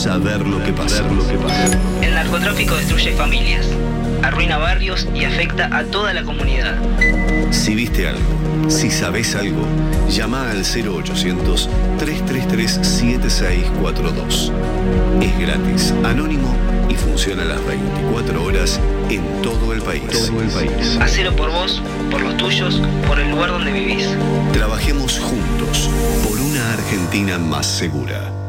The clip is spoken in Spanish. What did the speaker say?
saber lo que pasa. El narcotráfico destruye familias, arruina barrios y afecta a toda la comunidad. Si viste algo, si sabés algo, llama al 0800-333-7642. Es gratis, anónimo y funciona las 24 horas en todo el país. Hacelo por vos, por los tuyos, por el lugar donde vivís. Trabajemos juntos por una Argentina más segura.